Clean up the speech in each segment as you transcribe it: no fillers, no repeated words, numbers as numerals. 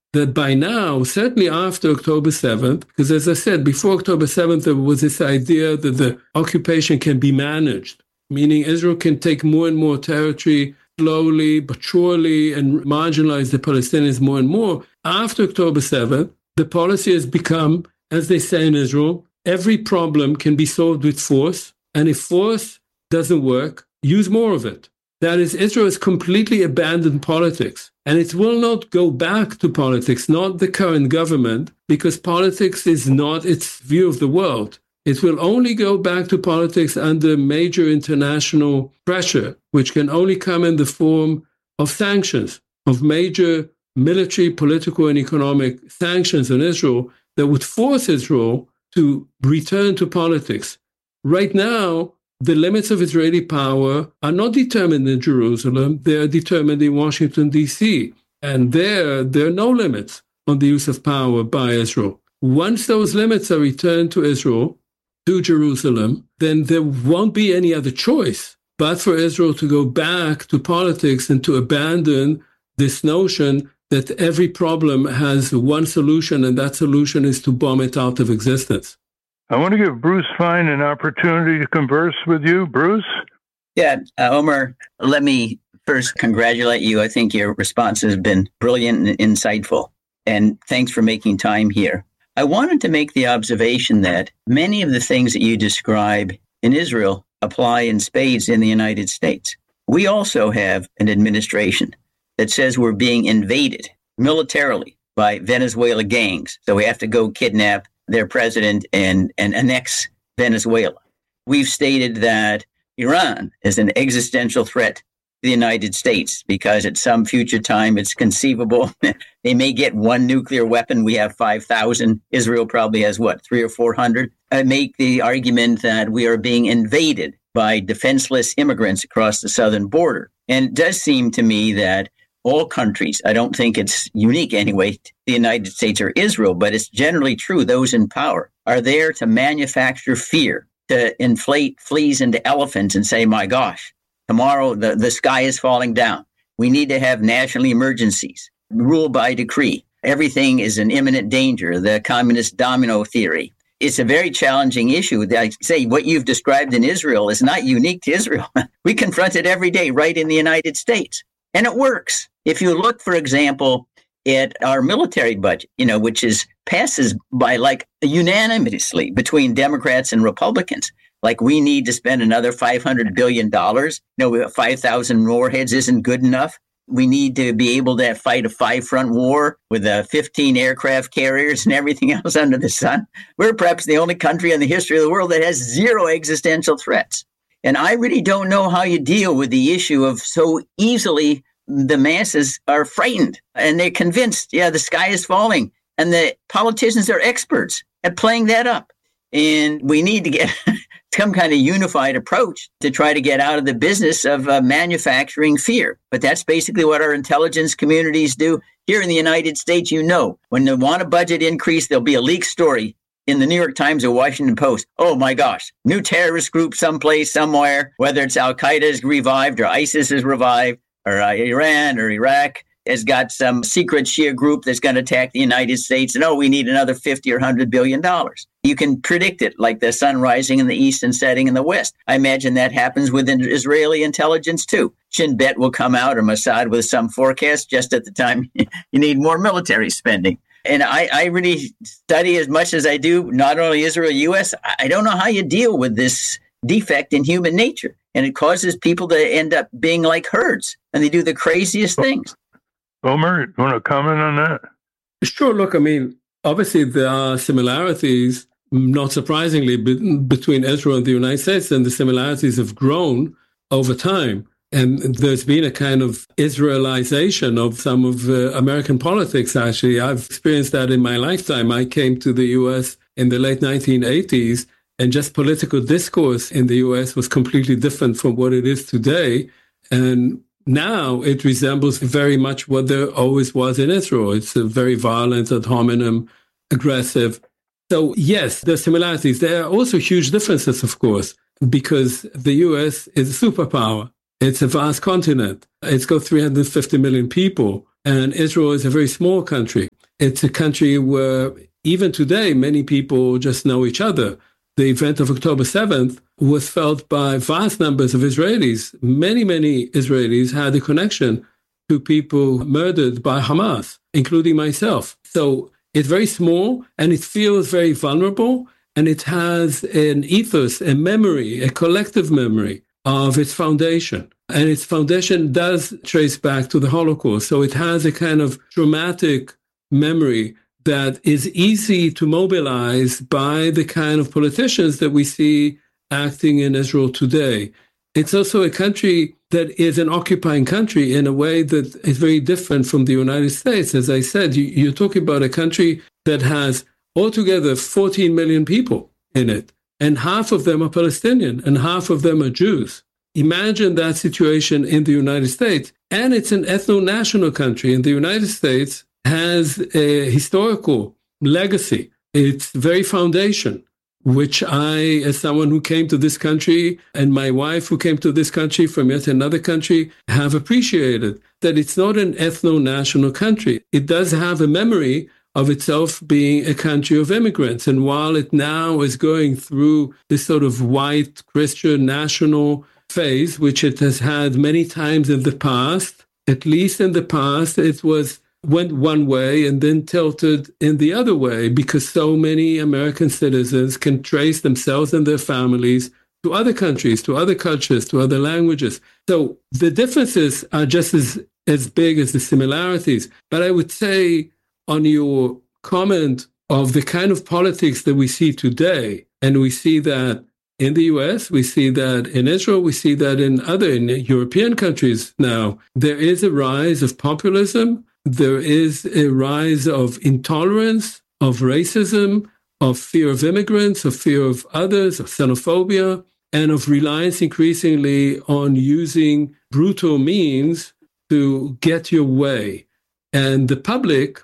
that by now, certainly after October 7th, because as I said, before October 7th, there was this idea that the occupation can be managed, meaning Israel can take more and more territory slowly but surely and marginalize the Palestinians more and more. After October 7th, the policy has become, as they say in Israel, every problem can be solved with force, and if force doesn't work, use more of it. That is, Israel has completely abandoned politics, and it will not go back to politics, not the current government, because politics is not its view of the world. It will only go back to politics under major international pressure, which can only come in the form of sanctions, of major military, political, and economic sanctions on Israel that would force Israel to return to politics. Right now, the limits of Israeli power are not determined in Jerusalem. They are determined in Washington, D.C. And there are no limits on the use of power by Israel. Once those limits are returned to Israel, to Jerusalem, then there won't be any other choice but for Israel to go back to politics and to abandon this notion that every problem has one solution, and that solution is to bomb it out of existence. I want to give Bruce Fein an opportunity to converse with you. Bruce? Yeah, Omer, let me first congratulate you. I think your response has been brilliant and insightful, and thanks for making time here. I wanted to make the observation that many of the things that you describe in Israel apply in spades in the United States. We also have an administration that says we're being invaded militarily by Venezuela gangs, so we have to go kidnap their president and annex Venezuela. We've stated that Iran is an existential threat to the United States because at some future time it's conceivable they may get one nuclear weapon. We have 5,000. Israel probably has, 300 or 400? I make the argument that we are being invaded by defenseless immigrants across the southern border. And it does seem to me that all countries, I don't think it's unique anyway to the United States or Israel, but it's generally true, those in power are there to manufacture fear, to inflate fleas into elephants and say, my gosh, tomorrow the sky is falling down. We need to have national emergencies, rule by decree. Everything is in imminent danger, the communist domino theory. It's a very challenging issue. I say what you've described in Israel is not unique to Israel. We confront it every day right in the United States. And it works. If you look, for example, at our military budget, which passes by unanimously between Democrats and Republicans, like we need to spend another $500 billion. We have 5,000 warheads isn't good enough. We need to be able to fight a 5-front war with 15 aircraft carriers and everything else under the sun. We're perhaps the only country in the history of the world that has zero existential threats. And I really don't know how you deal with the issue of so easily the masses are frightened and they're convinced, the sky is falling. And the politicians are experts at playing that up. And we need to get some kind of unified approach to try to get out of the business of manufacturing fear. But that's basically what our intelligence communities do. Here in the United States, when they want a budget increase, there'll be a leaked story in the New York Times or Washington Post. Oh my gosh, new terrorist group someplace, somewhere, whether it's Al-Qaeda is revived or ISIS is revived or Iran or Iraq has got some secret Shia group that's going to attack the United States. And we need another $50 or $100 billion. You can predict it like the sun rising in the east and setting in the west. I imagine that happens within Israeli intelligence too. Shin Bet will come out or Mossad with some forecast just at the time you need more military spending. And I really study as much as I do, not only Israel, U.S., I don't know how you deal with this defect in human nature. And it causes people to end up being like herds, and they do the craziest things. Omer, you want to comment on that? Sure. Look, obviously there are similarities, not surprisingly, between Israel and the United States, and the similarities have grown over time. And there's been a kind of Israelization of some of American politics, actually. I've experienced that in my lifetime. I came to the U.S. in the late 1980s, and just political discourse in the U.S. was completely different from what it is today. And now it resembles very much what there always was in Israel. It's a very violent, ad hominem, aggressive. So yes, there are similarities. There are also huge differences, of course, because the U.S. is a superpower. It's a vast continent. It's got 350 million people, and Israel is a very small country. It's a country where even today, many people just know each other. The event of October 7th was felt by vast numbers of Israelis. Many, many Israelis had a connection to people murdered by Hamas, including myself. So it's very small and it feels very vulnerable, and it has an ethos, a memory, a collective memory of its foundation. And its foundation does trace back to the Holocaust. So it has a kind of traumatic memory that is easy to mobilize by the kind of politicians that we see acting in Israel today. It's also a country that is an occupying country in a way that is very different from the United States. As I said, you're talking about a country that has altogether 14 million people in it, and half of them are Palestinian and half of them are Jews. Imagine that situation in the United States. And it's an ethno-national country. And the United States has a historical legacy. Its very foundation, which I, as someone who came to this country, and my wife who came to this country from yet another country, have appreciated, that it's not an ethno-national country. It does have a memory of itself being a country of immigrants. And while it now is going through this sort of white Christian national phase, which it has had many times in the past, at least in the past, it went one way and then tilted in the other way, because so many American citizens can trace themselves and their families to other countries, to other cultures, to other languages. So the differences are just as big as the similarities. But I would say, on your comment of the kind of politics that we see today, and we see that in the US, we see that in Israel, we see that in European countries now, there is a rise of populism. There is a rise of intolerance, of racism, of fear of immigrants, of fear of others, of xenophobia, and of reliance increasingly on using brutal means to get your way. And the public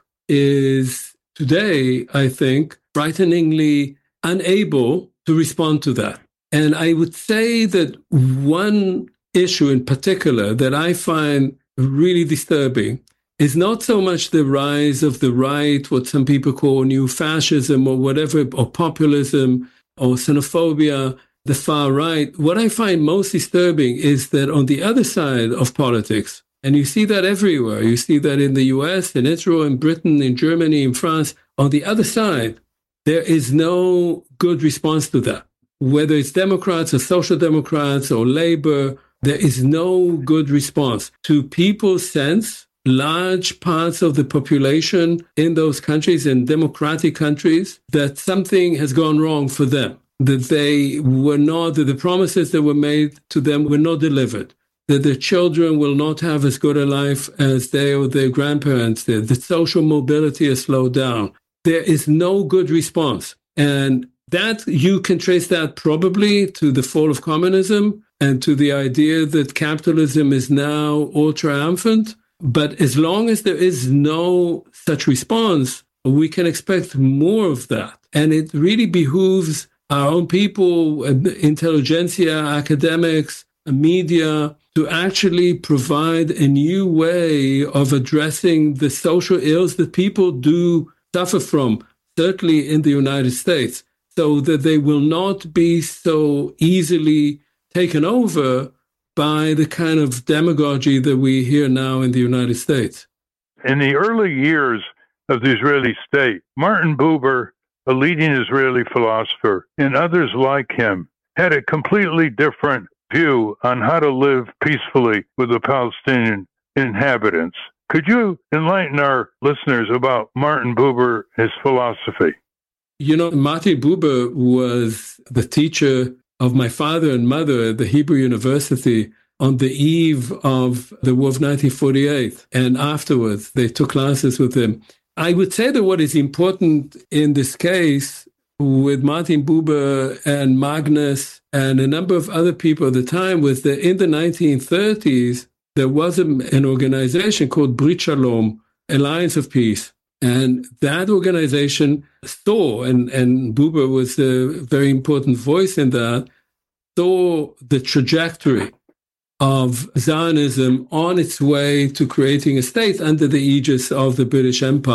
is today, I think, frighteningly unable to respond to that. And I would say that one issue in particular that I find really disturbing is not so much the rise of the right, what some people call new fascism or whatever, or populism or xenophobia, the far right. What I find most disturbing is that on the other side of politics, and you see that everywhere, you see that in the US, in Israel, in Britain, in Germany, in France, on the other side, there is no good response to that. Whether it's Democrats or Social Democrats or Labor, there is no good response to people's sense. Large parts of the population in those countries, in democratic countries, that something has gone wrong for them, that the promises that were made to them were not delivered, that their children will not have as good a life as they or their grandparents did, that social mobility has slowed down. There is no good response. And that you can trace that probably to the fall of communism and to the idea that capitalism is now all triumphant. But as long as there is no such response, we can expect more of that. And it really behooves our own people, intelligentsia, academics, media, to actually provide a new way of addressing the social ills that people do suffer from, certainly in the United States, so that they will not be so easily taken over by the kind of demagogy that we hear now in the United States. In the early years of the Israeli state, Martin Buber, a leading Israeli philosopher, and others like him, had a completely different view on how to live peacefully with the Palestinian inhabitants. Could you enlighten our listeners about Martin Buber, his philosophy? You know, Martin Buber was the teacher of my father and mother at the Hebrew University on the eve of the War of 1948. And afterwards, they took classes with him. I would say that what is important in this case with Martin Buber and Magnus and a number of other people at the time was that in the 1930s, there was an organization called Brit Shalom, Alliance of Peace. And that organization saw, and Buber was a very important voice in that, saw the trajectory of Zionism on its way to creating a state under the aegis of the British Empire.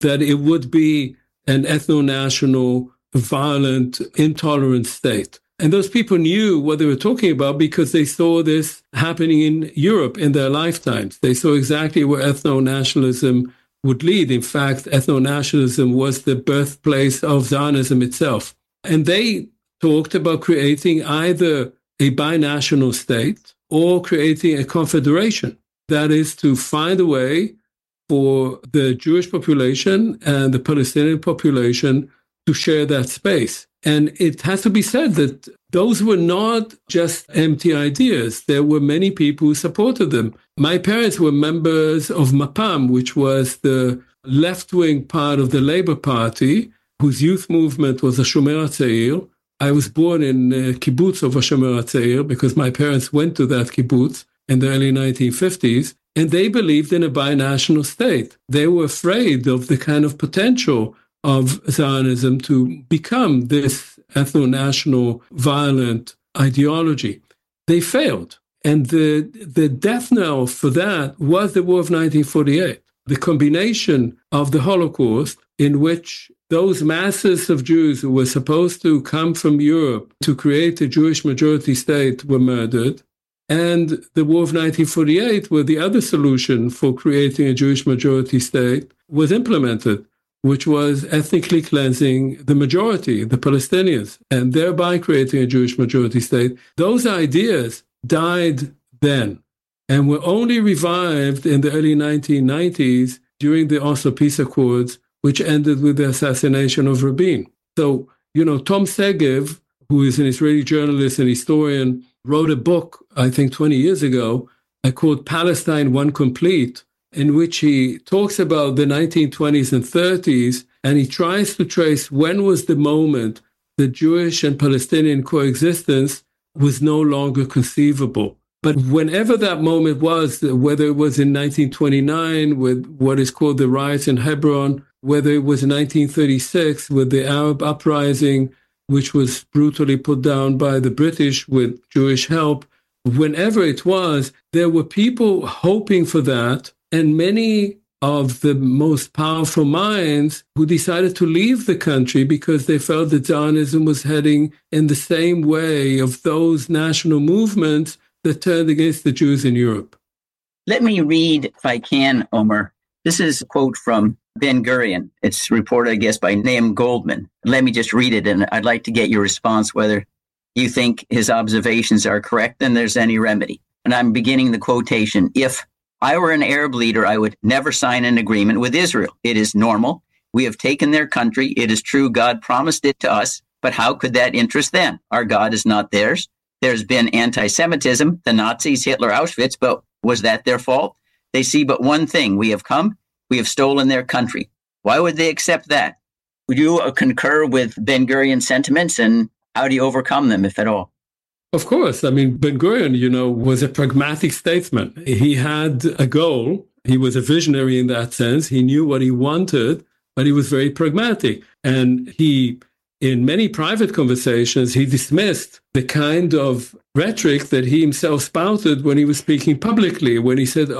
that it would be an ethno-national, violent, intolerant state. And those people knew what they were talking about because they saw this happening in Europe in their lifetimes. They saw exactly where ethno-nationalism would lead. In fact, ethno-nationalism was the birthplace of Zionism itself. And they talked about creating either a binational state or creating a confederation. That is to find a way for the Jewish population and the Palestinian population to share that space. And it has to be said that those were not just empty ideas. There were many people who supported them. My parents were members of Mapam, which was the left-wing part of the Labour Party, whose youth movement was the Shomer HaTzair. I was born in kibbutz of Shomer HaTzair because my parents went to that kibbutz in the early 1950s, and they believed in a binational state. They were afraid of the kind of potential of Zionism to become this ethno-national violent ideology. They failed. And the death knell for that was the War of 1948. The combination of the Holocaust, in which those masses of Jews who were supposed to come from Europe to create a Jewish majority state were murdered, and the War of 1948, where the other solution for creating a Jewish majority state was implemented, which was ethnically cleansing the majority, the Palestinians, and thereby creating a Jewish majority state. Those ideas died then and were only revived in the early 1990s during the Oslo Peace Accords, which ended with the assassination of Rabin. So, Tom Segev, who is an Israeli journalist and historian, wrote a book, I think 20 years ago, called Palestine One Complete, in which he talks about the 1920s and 30s, and he tries to trace when was the moment the Jewish and Palestinian coexistence was no longer conceivable. But whenever that moment was, whether it was in 1929 with what is called the riots in Hebron, whether it was in 1936 with the Arab uprising, which was brutally put down by the British with Jewish help, whenever it was, there were people hoping for that, and many of the most powerful minds who decided to leave the country because they felt that Zionism was heading in the same way of those national movements that turned against the Jews in Europe. Let me read, if I can, Omer. This is a quote from Ben Gurion. It's reported, I guess, by Naim Goldman. Let me just read it, and I'd like to get your response whether you think his observations are correct and there's any remedy. And I'm beginning the quotation. If I were an Arab leader, I would never sign an agreement with Israel. It is normal. We have taken their country. It is true God promised it to us, but how could that interest them? Our God is not theirs. There's been anti-Semitism, the Nazis, Hitler, Auschwitz, but was that their fault? They see but one thing. We have come. We have stolen their country. Why would they accept that? Would you concur with Ben Gurion's sentiments, and how do you overcome them, if at all? Of course. I mean, Ben Gurion, was a pragmatic statesman. He had a goal. He was a visionary in that sense. He knew what he wanted, but he was very pragmatic. And he, in many private conversations, he dismissed the kind of rhetoric that he himself spouted when he was speaking publicly, when he said,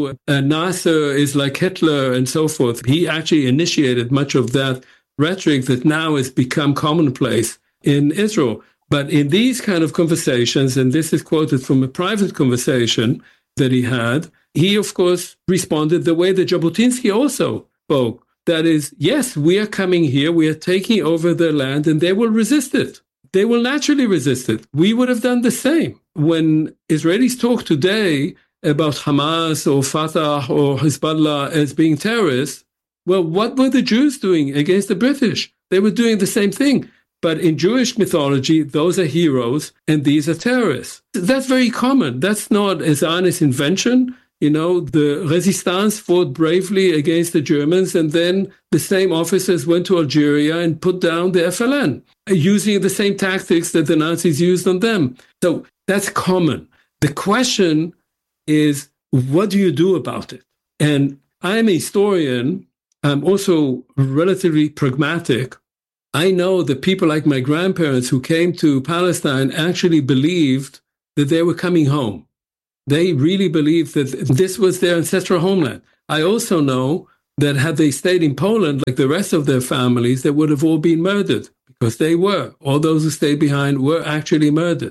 Nasser is like Hitler and so forth. He actually initiated much of that rhetoric that now has become commonplace in Israel. But in these kind of conversations, and this is quoted from a private conversation that he had, he, of course, responded the way that Jabotinsky also spoke. That is, yes, we are coming here, we are taking over their land, and they will resist it. They will naturally resist it. We would have done the same. When Israelis talk today about Hamas or Fatah or Hezbollah as being terrorists, well, what were the Jews doing against the British? They were doing the same thing. But in Jewish mythology, those are heroes and these are terrorists. That's very common. That's not a Zionist invention. The Resistance fought bravely against the Germans, and then the same officers went to Algeria and put down the FLN, using the same tactics that the Nazis used on them. So that's common. The question is, what do you do about it? And I'm a historian. I'm also relatively pragmatic. I know that people like my grandparents who came to Palestine actually believed that they were coming home. They really believed that this was their ancestral homeland. I also know that had they stayed in Poland, like the rest of their families, they would have all been murdered, because they were. All those who stayed behind were actually murdered.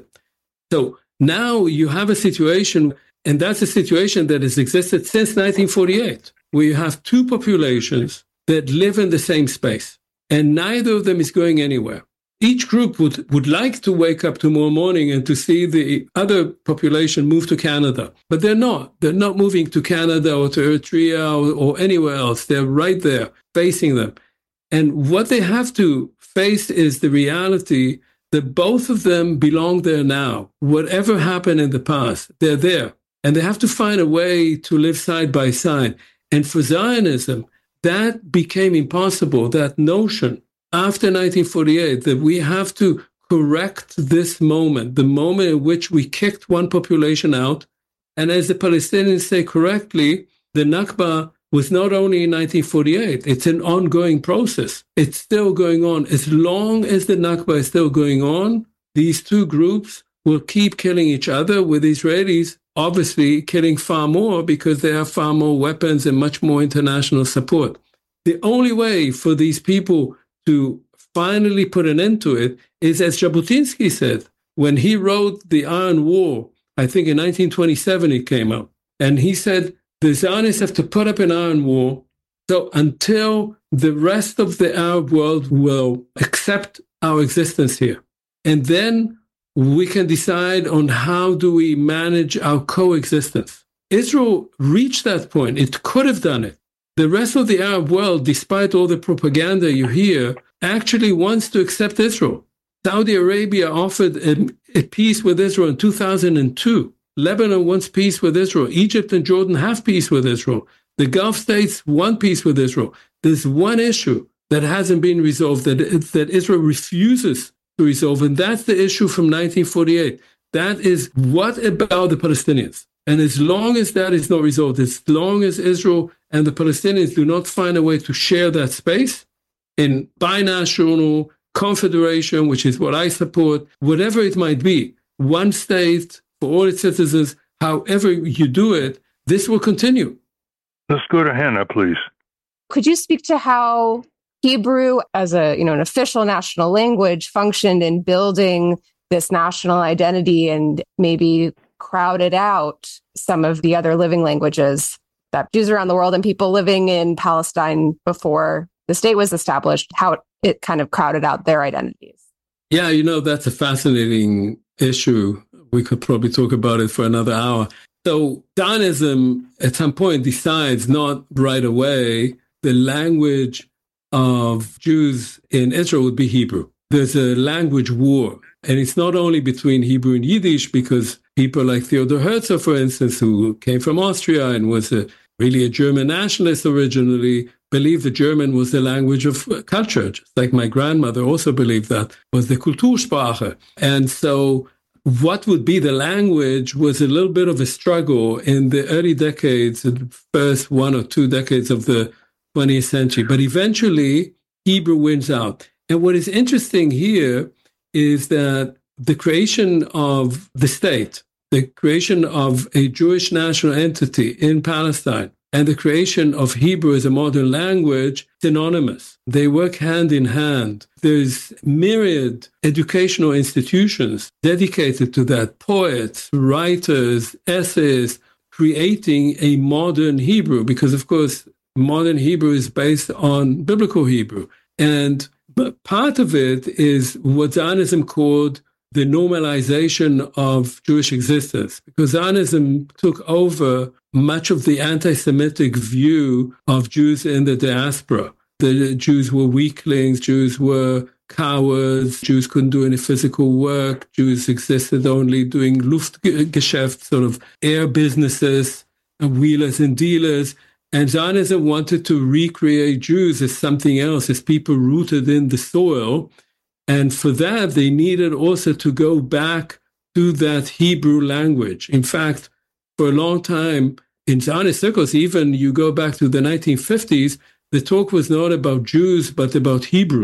So now you have a situation, and that's a situation that has existed since 1948, where you have two populations that live in the same space, and neither of them is going anywhere. Each group would like to wake up tomorrow morning and to see the other population move to Canada, but they're not. They're not moving to Canada or to Eritrea or anywhere else. They're right there facing them. And what they have to face is the reality that both of them belong there now. Whatever happened in the past, they're there. And they have to find a way to live side by side. And for Zionism, that became impossible, that notion after 1948, that we have to correct this moment, the moment in which we kicked one population out. And as the Palestinians say correctly, the Nakba was not only in 1948, it's an ongoing process. It's still going on. As long as the Nakba is still going on, these two groups will keep killing each other, with Israelis obviously killing far more because they have far more weapons and much more international support. The only way for these people to finally put an end to it is, as Jabotinsky said, when he wrote The Iron War, I think in 1927 it came out, and he said, the Zionists have to put up an iron wall, so until the rest of the Arab world will accept our existence here. And then we can decide on how do we manage our coexistence. Israel reached that point. It could have done it. The rest of the Arab world, despite all the propaganda you hear, actually wants to accept Israel. Saudi Arabia offered a peace with Israel in 2002. Lebanon wants peace with Israel. Egypt and Jordan have peace with Israel. The Gulf states want peace with Israel. There's one issue that hasn't been resolved, that Israel refuses to resolve, and that's the issue from 1948. That is, what about the Palestinians? And as long as that is not resolved, as long as Israel and the Palestinians do not find a way to share that space in binational confederation, which is what I support, whatever it might be, one state for all its citizens, however you do it, this will continue. Let's go to Hannah, please. Could you speak to how Hebrew as an official national language functioned in building this national identity and maybe crowded out some of the other living languages that Jews around the world and people living in Palestine before the state was established, how it kind of crowded out their identities? Yeah, that's a fascinating issue. We could probably talk about it for another hour. So Zionism at some point decides, not right away, the language of Jews in Israel would be Hebrew. There's a language war. And it's not only between Hebrew and Yiddish, because people like Theodor Herzl, for instance, who came from Austria and was really a German nationalist originally, believed that German was the language of culture, just like my grandmother also believed that was the Kultursprache. And so what would be the language was a little bit of a struggle in the early decades, the first 1 or 2 decades of the 20th century. But eventually, Hebrew wins out. And what is interesting here is that the creation of the state, the creation of a Jewish national entity in Palestine, and the creation of Hebrew as a modern language, synonymous. They work hand in hand. There's myriad educational institutions dedicated to that, poets, writers, essayists, creating a modern Hebrew, because, of course, modern Hebrew is based on biblical Hebrew. And part of it is what Zionism called the normalization of Jewish existence, because Zionism took over much of the anti-Semitic view of Jews in the diaspora. The Jews were weaklings, Jews were cowards, Jews couldn't do any physical work, Jews existed only doing Luftgeschäft, sort of air businesses, and wheelers and dealers. And Zionism wanted to recreate Jews as something else, as people rooted in the soil. And for that, they needed also to go back to that Hebrew language. In fact, for a long time, in Zionist circles, even you go back to the 1950s, the talk was not about Jews, but about Hebrews.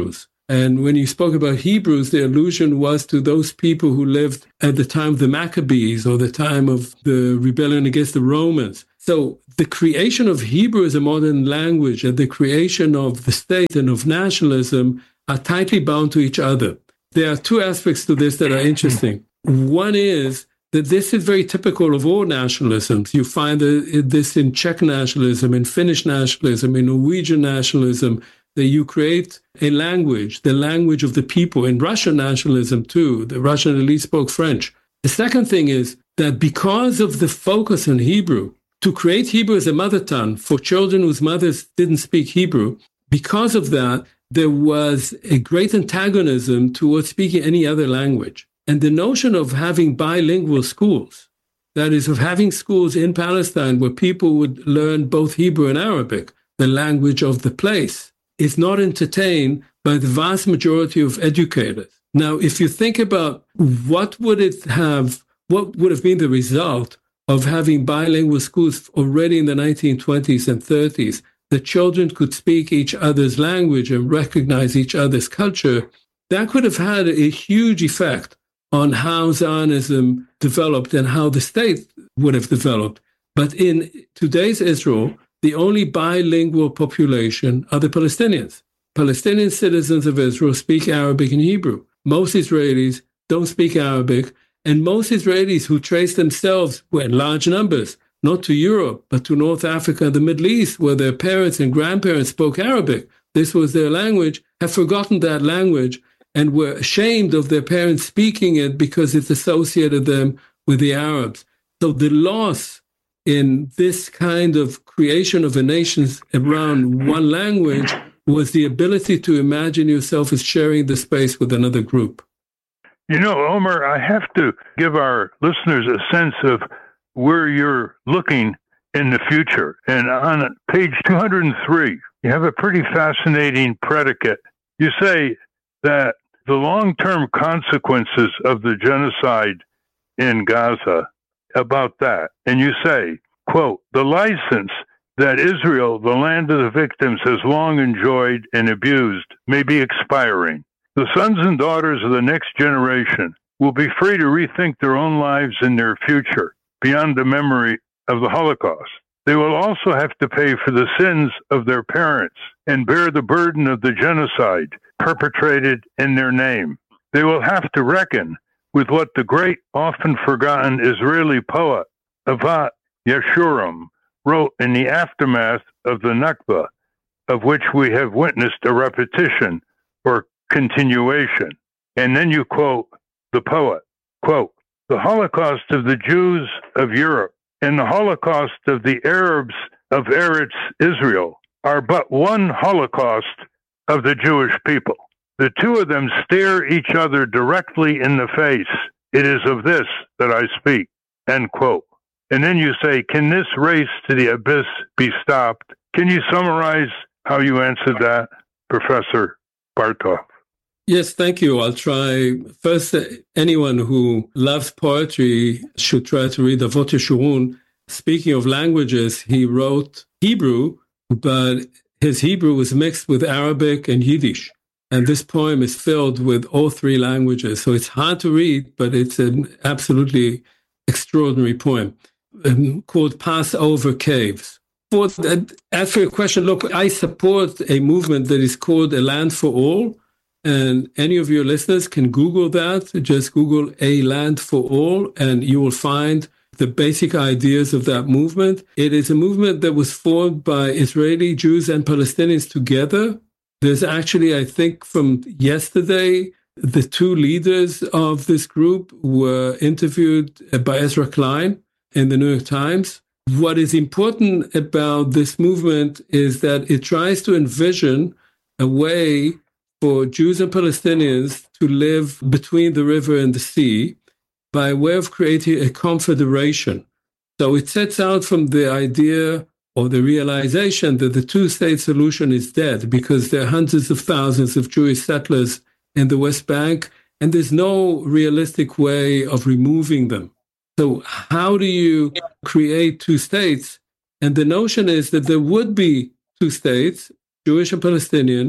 And when you spoke about Hebrews, the allusion was to those people who lived at the time of the Maccabees or the time of the rebellion against the Romans. So the creation of Hebrew as a modern language and the creation of the state and of nationalism are tightly bound to each other. There are two aspects to this that are interesting. One is that this is very typical of all nationalisms. You find this in Czech nationalism, in Finnish nationalism, in Norwegian nationalism, that you create a language, the language of the people. In Russian nationalism, too, the Russian elite spoke French. The second thing is that because of the focus on Hebrew, to create Hebrew as a mother tongue for children whose mothers didn't speak Hebrew, because of that, there was a great antagonism towards speaking any other language. And the notion of having bilingual schools, that is, of having schools in Palestine where people would learn both Hebrew and Arabic, the language of the place, is not entertained by the vast majority of educators. Now, if you think about what would have been the result of having bilingual schools already in the 1920s and 30s, the children could speak each other's language and recognize each other's culture, that could have had a huge effect on how Zionism developed and how the state would have developed. But in today's Israel, the only bilingual population are the Palestinians. Palestinian citizens of Israel speak Arabic and Hebrew. Most Israelis don't speak Arabic, and most Israelis who trace themselves, well, in large numbers, not to Europe, but to North Africa and the Middle East, where their parents and grandparents spoke Arabic, this was their language, have forgotten that language and were ashamed of their parents speaking it because it associated them with the Arabs. So the loss in this kind of creation of a nation around one language was the ability to imagine yourself as sharing the space with another group. You know, Omer, I have to give our listeners a sense of where you're looking in the future. And on page 203, you have a pretty fascinating predicate. You say that the long-term consequences of the genocide in Gaza, about that, and you say, quote, the license that Israel, the land of the victims, has long enjoyed and abused may be expiring. The sons and daughters of the next generation will be free to rethink their own lives and their future beyond the memory of the Holocaust. They will also have to pay for the sins of their parents and bear the burden of the genocide perpetrated in their name. They will have to reckon with what the great, often forgotten Israeli poet Avat Yeshurun wrote in the aftermath of the Nakba, of which we have witnessed a repetition or continuation. And then you quote the poet, quote, the Holocaust of the Jews of Europe and the Holocaust of the Arabs of Eretz Israel are but one Holocaust of the Jewish people. The two of them stare each other directly in the face. It is of this that I speak, end quote. And then you say, can this race to the abyss be stopped? Can you summarize how you answered that, Professor Bartov? Yes, thank you. I'll try. First, anyone who loves poetry should try to read Avat Yeshurun. Speaking of languages, he wrote Hebrew, but his Hebrew was mixed with Arabic and Yiddish. And this poem is filled with all three languages. So it's hard to read, but it's an absolutely extraordinary poem called Passover Caves. As for your question, look, I support a movement that is called A Land for All. And any of your listeners can Google that. Just Google A Land for All, and you will find the basic ideas of that movement. It is a movement that was formed by Israeli Jews and Palestinians together. There's actually, I think, from yesterday, the two leaders of this group were interviewed by Ezra Klein in the New York Times. What is important about this movement is that it tries to envision a way for Jews and Palestinians to live between the river and the sea by way of creating a confederation. So it sets out from the idea or the realization that the two-state solution is dead because there are hundreds of thousands of Jewish settlers in the West Bank, and there's no realistic way of removing them. So how do you create two states? And the notion is that there would be two states, Jewish and Palestinian,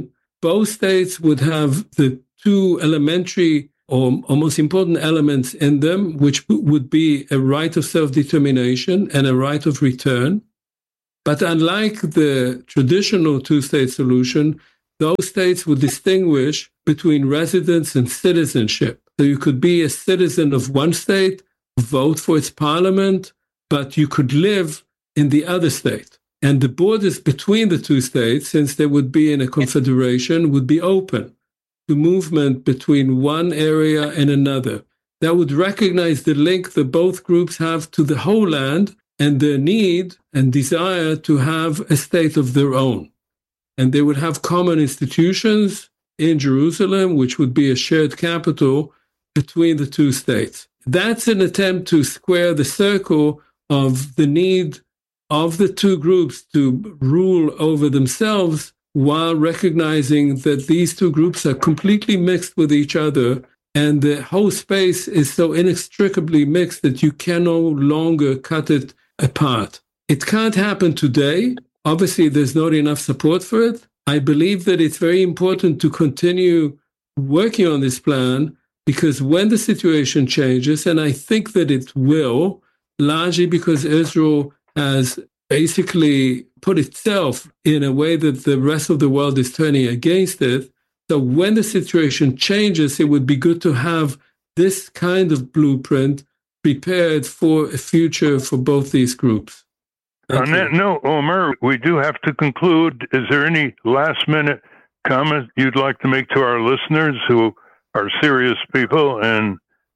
both states would have the two elementary or most important elements in them, which would be a right of self-determination and a right of return. But unlike the traditional two-state solution, those states would distinguish between residence and citizenship. So you could be a citizen of one state, vote for its parliament, but you could live in the other state. And the borders between the two states, since they would be in a confederation, would be open to movement between one area and another. That would recognize the link that both groups have to the whole land and their need and desire to have a state of their own. And they would have common institutions in Jerusalem, which would be a shared capital between the two states. That's an attempt to square the circle of the need of the two groups to rule over themselves while recognizing that these two groups are completely mixed with each other, and the whole space is so inextricably mixed that you can no longer cut it apart. It can't happen today. Obviously, there's not enough support for it. I believe that it's very important to continue working on this plan, because when the situation changes, and I think that it will, largely because Israel has basically put itself in a way that the rest of the world is turning against it. So when the situation changes, it would be good to have this kind of blueprint prepared for a future for both these groups. On that note, Omer, we do have to conclude. Is there any last-minute comment you'd like to make to our listeners who are serious people and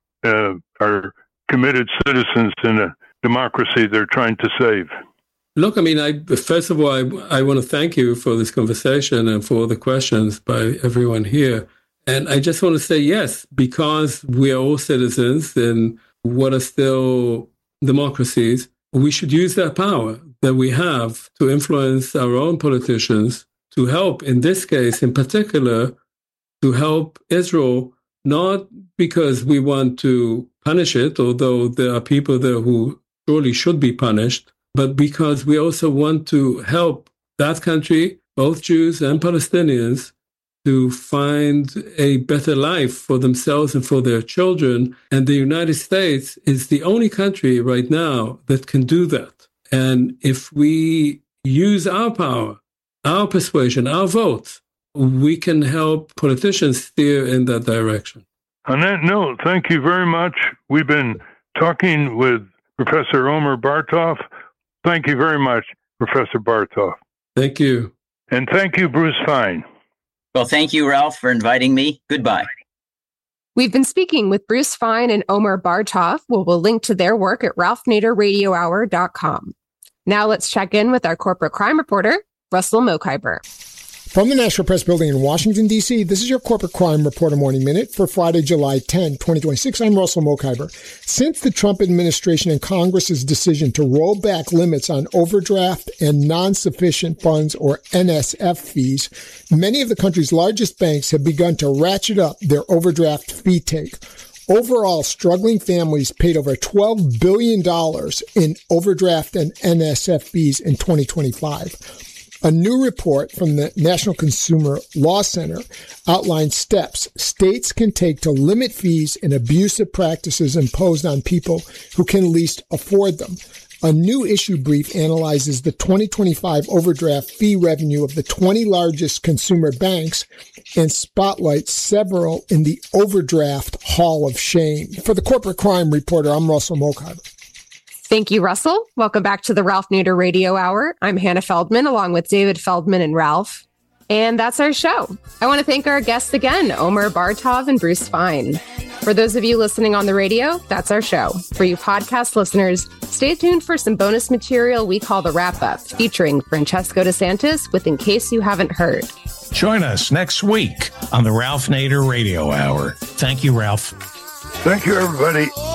are committed citizens in a democracy they're trying to save? Look, I mean, first of all, I want to thank you for this conversation and for all the questions by everyone here. And I just want to say, yes, because we are all citizens in what are still democracies, we should use that power that we have to influence our own politicians to help, in this case in particular, to help Israel, not because we want to punish it, although there are people there who surely should be punished, but because we also want to help that country, both Jews and Palestinians, to find a better life for themselves and for their children. And the United States is the only country right now that can do that. And if we use our power, our persuasion, our votes, we can help politicians steer in that direction. On that note, thank you very much. We've been talking with Professor Omer Bartov. Thank you very much, Professor Bartov. Thank you. And thank you, Bruce Fein. Well, thank you, Ralph, for inviting me. Goodbye. We've been speaking with Bruce Fein and Omer Bartov. We'll link to their work at ralphnaderradiohour.com. Now let's check in with our corporate crime reporter, Russell Mokhiber. From the National Press Building in Washington, D.C., this is your Corporate Crime Reporter Morning Minute for Friday, July 10, 2026. I'm Russell Mokhiber. Since the Trump administration and Congress's decision to roll back limits on overdraft and non-sufficient funds, or NSF fees, many of the country's largest banks have begun to ratchet up their overdraft fee take. Overall, struggling families paid over $12 billion in overdraft and NSF fees in 2025. A new report from the National Consumer Law Center outlines steps states can take to limit fees and abusive practices imposed on people who can least afford them. A new issue brief analyzes the 2025 overdraft fee revenue of the 20 largest consumer banks and spotlights several in the overdraft Hall of Shame. For the Corporate Crime Reporter, I'm Russell Mokhiber. Thank you, Russell. Welcome back to the Ralph Nader Radio Hour. I'm Hannah Feldman, along with David Feldman and Ralph. And that's our show. I want to thank our guests again, Omer Bartov and Bruce Fein. For those of you listening on the radio, that's our show. For you podcast listeners, stay tuned for some bonus material we call the Wrap Up, featuring Francesco DeSantis with In Case You Haven't Heard. Join us next week on the Ralph Nader Radio Hour. Thank you, Ralph. Thank you, everybody.